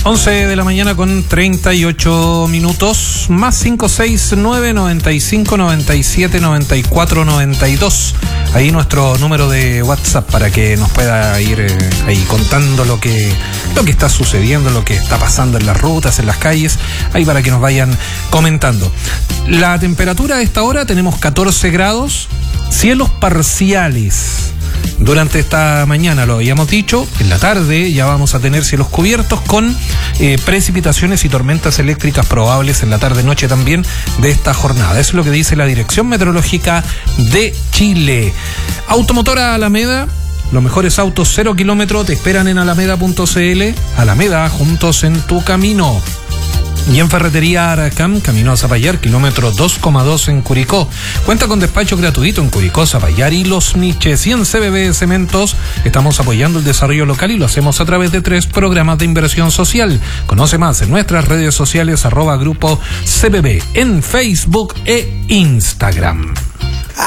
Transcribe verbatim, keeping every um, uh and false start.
once de la mañana con treinta y ocho minutos, más cinco seis nueve, noventa y cinco, noventa y siete, noventa y cuatro, noventa y dos. Ahí nuestro número de WhatsApp para que nos pueda ir eh, ahí contando lo que, lo que está sucediendo, lo que está pasando en las rutas, en las calles, ahí para que nos vayan comentando. La temperatura a esta hora tenemos catorce grados, cielos parciales. Durante esta mañana lo habíamos dicho, en la tarde ya vamos a tener cielos cubiertos con eh, precipitaciones y tormentas eléctricas probables en la tarde-noche también de esta jornada. Eso es lo que dice la Dirección Meteorológica de Chile. Automotora Alameda, los mejores autos cero kilómetros te esperan en alameda punto cl. Alameda, juntos en tu camino. Y en Ferretería Aracam, camino a Zapallar, kilómetro dos coma dos en Curicó. Cuenta con despacho gratuito en Curicó, Zapallar y Los Niches. Y en C B B Cementos estamos apoyando el desarrollo local y lo hacemos a través de tres programas de inversión social. Conoce más en nuestras redes sociales, arroba grupo C B B, en Facebook e Instagram.